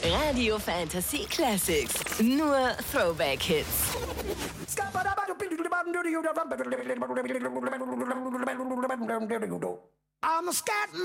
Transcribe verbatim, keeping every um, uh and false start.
Radio Fantasy Classics. Nur Throwback-Hits. I'm a scat